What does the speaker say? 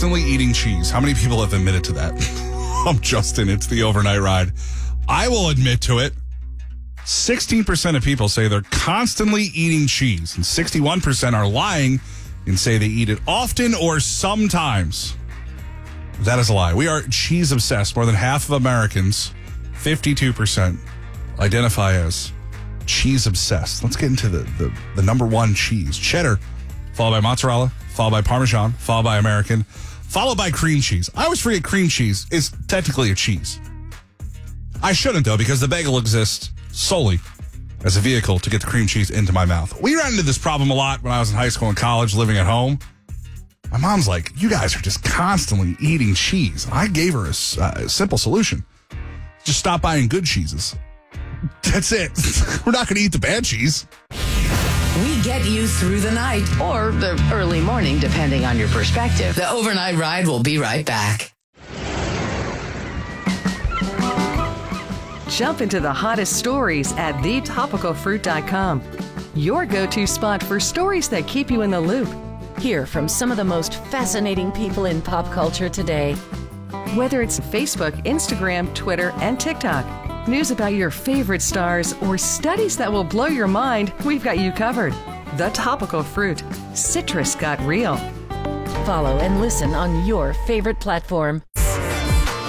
constantly eating cheese. How many people have admitted to that? I'm Justin. It's the overnight ride. I will admit to it. 16% of people say they're constantly eating cheese, and 61% are lying and say they eat it often or sometimes. That is a lie. We are cheese obsessed. More than half of Americans, 52%, identify as cheese obsessed. Let's get into the number one cheese. Cheddar, followed by mozzarella, followed by Parmesan, followed by American, followed by cream cheese. I always forget cream cheese is technically a cheese. I shouldn't, though, because the bagel exists solely as a vehicle to get the cream cheese into my mouth. We ran into this problem a lot when I was in high school and college living at home. My mom's like, you guys are just constantly eating cheese. I gave her a simple solution. Just stop buying good cheeses. That's it. We're not going to eat the bad cheese. We get you through the night or the early morning, depending on your perspective. The overnight ride will be right back. Jump into the hottest stories at thetopicalfruit.com. Your go-to spot for stories that keep you in the loop. Hear from some of the most fascinating people in pop culture today. Whether it's Facebook, Instagram, Twitter, and TikTok, news about your favorite stars, or studies that will blow your mind, we've got you covered. The Topical Fruit. Citrus got real. Follow and listen on your favorite platform.